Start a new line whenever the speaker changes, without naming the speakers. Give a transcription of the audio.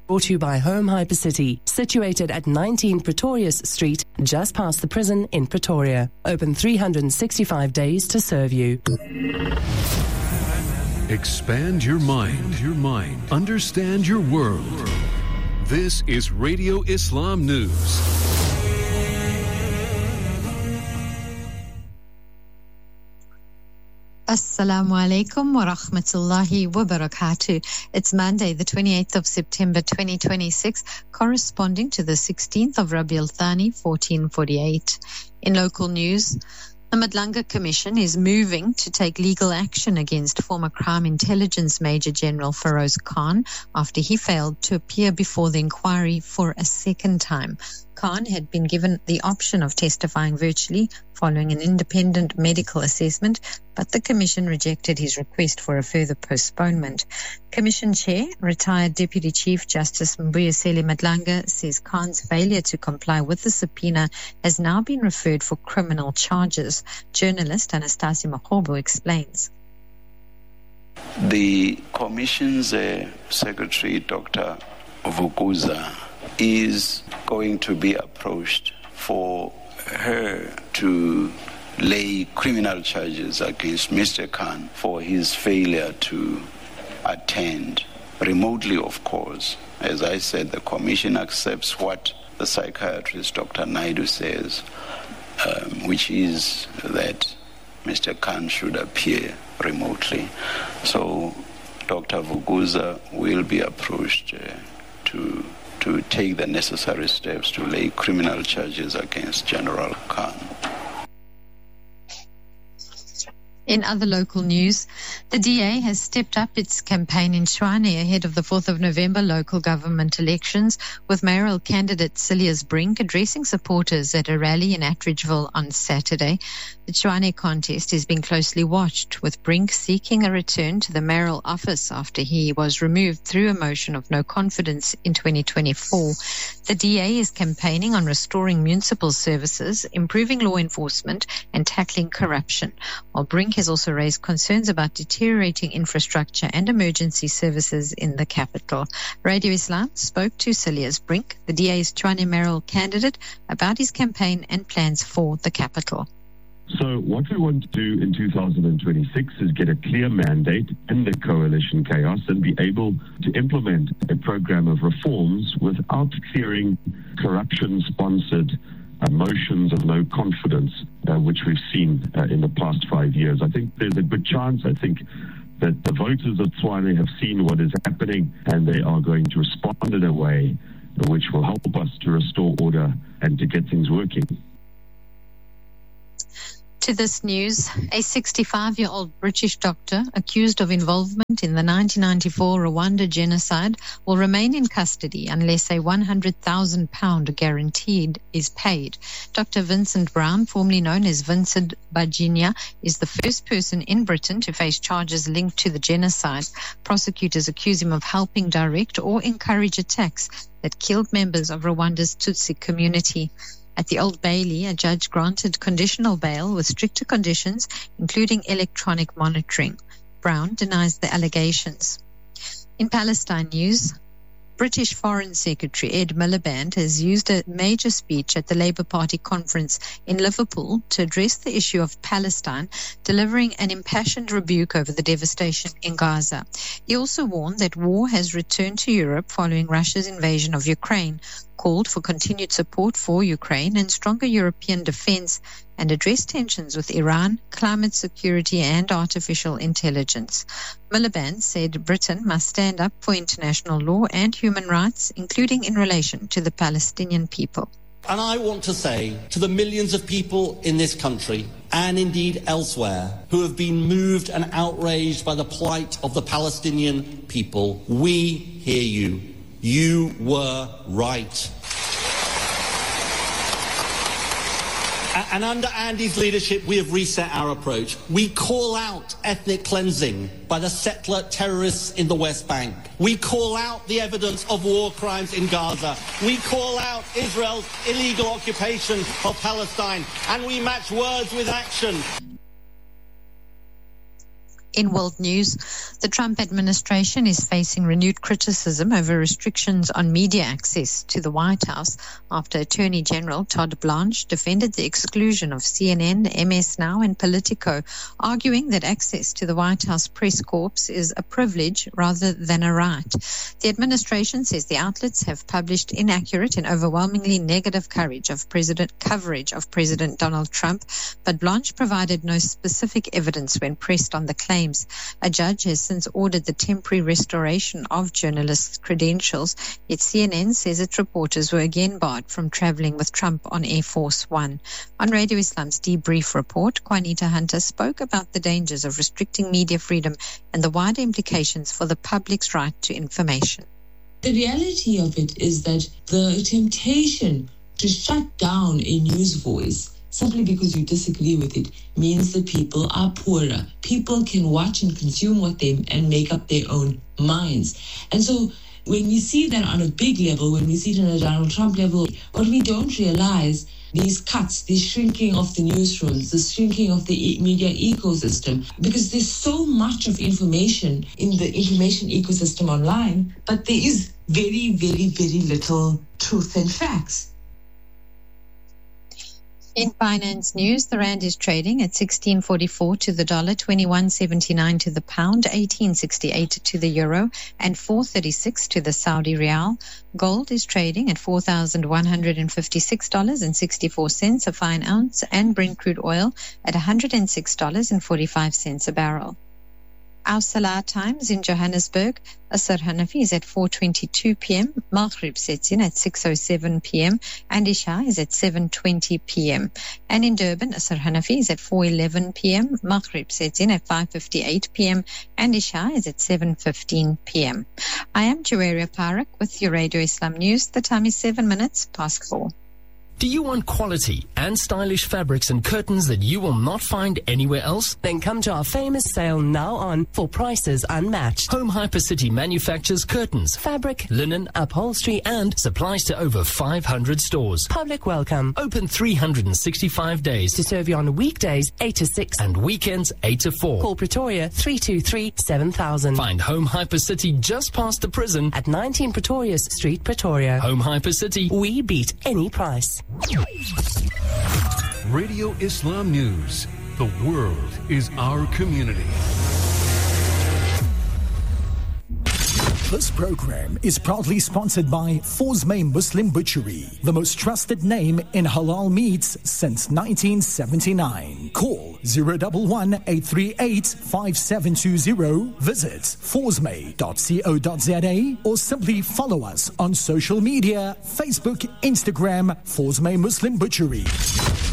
Brought to you by Home Hypercity, situated at 19 Pretorius Street, just past the prison in Pretoria. Open 365 days to serve you.
Expand your mind. Understand your world. This is Radio Islam News.
Assalamu alaikum wa rahmatullahi wa barakatuh. It's Monday, the 28th of September 2026, corresponding to the 16th of Rabiul Thani 1448. In local news, the Madlanga Commission is moving to take legal action against former Crime Intelligence Major General Feroz Khan after he failed to appear before the inquiry for a second time. Khan had been given the option of testifying virtually following an independent medical assessment, but the Commission rejected his request for a further postponement. Commission Chair, retired Deputy Chief Justice Mbuyiseli Madlanga, says Khan's failure to comply with the subpoena has now been referred for criminal charges. Journalist Anastasia Makhobo explains.
The Commission's Secretary, Dr. Vukuza, is going to be approached for her to lay criminal charges against Mr. Khan for his failure to attend remotely, of course. As I said, the Commission accepts what the psychiatrist Dr. Naidu says, which is that Mr. Khan should appear remotely. So Dr. Vukuza will be approached to take the necessary steps to lay criminal charges against General Khan.
In other local news, the DA has stepped up its campaign in Tshwane ahead of the 4th of November local government elections, with mayoral candidate Cilliers Brink addressing supporters at a rally in Attridgeville on Saturday. The Tshwane contest is being closely watched, with Brink seeking a return to the mayoral office after he was removed through a motion of no confidence in 2024. The DA is campaigning on restoring municipal services, improving law enforcement, and tackling corruption, while Brink has also raised concerns about deteriorating infrastructure and emergency services in the capital. Radio Islam spoke to Cilliers Brink, the DA's Tshwane mayoral candidate, about his campaign and plans for the capital.
So what we want to do in 2026 is get a clear mandate in the coalition chaos and be able to implement a program of reforms without clearing corruption-sponsored motions of no confidence, which we've seen in the past 5 years. I think there's a good chance, that the voters of Tshwane have seen what is happening and they are going to respond in a way which will help us to restore order and to get things working.
To this news, a 65-year-old British doctor accused of involvement in the 1994 Rwanda genocide will remain in custody unless a £100,000 guaranteed is paid. Dr. Vincent Brown, formerly known as Vincent Bajinya, is the first person in Britain to face charges linked to the genocide. Prosecutors accuse him of helping direct or encourage attacks that killed members of Rwanda's Tutsi community. At the Old Bailey, a judge granted conditional bail with stricter conditions, including electronic monitoring. Brown denies the allegations. In Palestine news, British Foreign Secretary Ed Miliband has used a major speech at the Labour Party conference in Liverpool to address the issue of Palestine, delivering an impassioned rebuke over the devastation in Gaza. He also warned that war has returned to Europe following Russia's invasion of Ukraine, called for continued support for Ukraine and stronger European defense, and addressed tensions with Iran, climate security and artificial intelligence. Miliband said Britain must stand up for international law and human rights, including in relation to the Palestinian people.
And I want to say to the millions of people in this country and indeed elsewhere who have been moved and outraged by the plight of the Palestinian people, we hear you. You were right. And under Andy's leadership, we have reset our approach. We call out ethnic cleansing by the settler terrorists in the West Bank. We call out the evidence of war crimes in Gaza. We call out Israel's illegal occupation of Palestine. And we match words with action.
In world news, the Trump administration is facing renewed criticism over restrictions on media access to the White House after Attorney General Todd Blanche defended the exclusion of CNN, MS Now, and Politico, arguing that access to the White House press corps is a privilege rather than a right. The administration says the outlets have published inaccurate and overwhelmingly negative coverage of President Donald Trump, but Blanche provided no specific evidence when pressed on the claim. A judge has since ordered the temporary restoration of journalists' credentials, yet CNN says its reporters were again barred from traveling with Trump on Air Force One. On Radio Islam's Debrief report, Juanita Hunter spoke about the dangers of restricting media freedom and the wider implications for the public's right to information.
The reality of it is that the temptation to shut down a news voice simply because you disagree with it means that people are poorer. People can watch and consume and make up their own minds. And so when we see that on a big level, when we see it on a Donald Trump level, what we don't realize, these cuts, the shrinking of the newsrooms, the shrinking of the media ecosystem, because there's so much of information in the information ecosystem online, but there is very, very, very little truth and facts.
In finance news, the rand is trading at 16.44 to the dollar, 21.79 to the pound, 18.68 to the euro, and 4.36 to the Saudi rial. Gold is trading at $4,156.64 a fine ounce, and Brent crude oil at $106.45 a barrel. Our Salah times in Johannesburg, Asr Hanafi is at 4:22 p.m., Maghrib sets in at 6:07 p.m., and Isha is at 7:20 p.m. And in Durban, Asr Hanafi is at 4:11 p.m., Maghrib sets in at 5:58 p.m., and Isha is at 7:15 p.m. I am Jawaria Parak with your Radio Islam News. The time is 7 minutes past 4.
Do you want quality and stylish fabrics and curtains that you will not find anywhere else?
Then come to our famous sale now on for prices unmatched.
Home Hypercity manufactures curtains,
Fabric,
linen,
upholstery,
and supplies to over 500 stores.
Public welcome.
Open 365 days
to serve you on weekdays 8 to 6
and weekends 8 to 4.
Call Pretoria 323-7000.
Find Home Hypercity just past the prison
at 19 Pretorius Street, Pretoria.
Home Hypercity.
We beat any price.
Radio Islam News. The world is our community.
This program is proudly sponsored by Forsmay Muslim Butchery, the most trusted name in halal meats since 1979. Call 011-838-5720. Visit forsmay.co.za or simply follow us on social media, Facebook, Instagram, Forsmay Muslim Butchery.